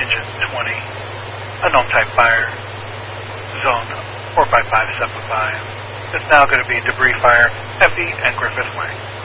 Engine 20, unknown type fire, zone 45575. It's now going to be debris fire, FE and Griffith Way.